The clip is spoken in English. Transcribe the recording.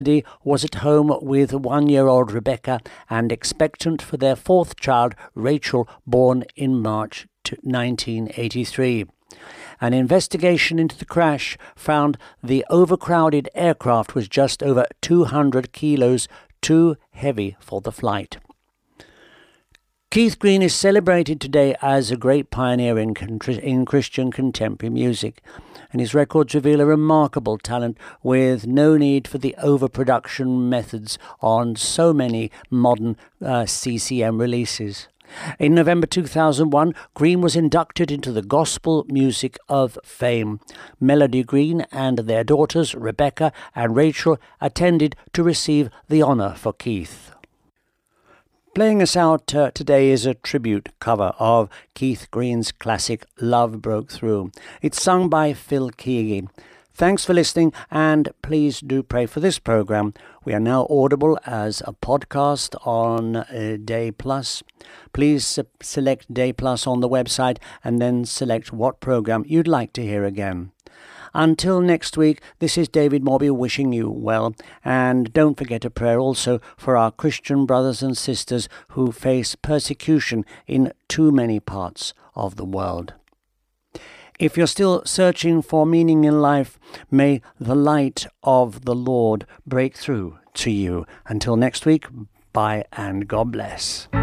Melody was at home with 1-year-old Rebecca and expectant for their fourth child, Rachel, born in March 1983. An investigation into the crash found the overcrowded aircraft was just over 200 kilos too heavy for the flight. Keith Green is celebrated today as a great pioneer in Christian contemporary music, and his records reveal a remarkable talent with no need for the overproduction methods on so many modern CCM releases. In November 2001, Green was inducted into the Gospel Music of Fame. Melody Green and their daughters, Rebecca and Rachel, attended to receive the honour for Keith. Playing us out today is a tribute cover of Keith Green's classic Love Broke Through. It's sung by Phil Keaggy. Thanks for listening, and please do pray for this program. We are now audible as a podcast on Day Plus. Please select Day Plus on the website and then select what program you'd like to hear again. Until next week, this is David Morby wishing you well, and don't forget a prayer also for our Christian brothers and sisters who face persecution in too many parts of the world. If you're still searching for meaning in life, may the light of the Lord break through to you. Until next week, bye and God bless.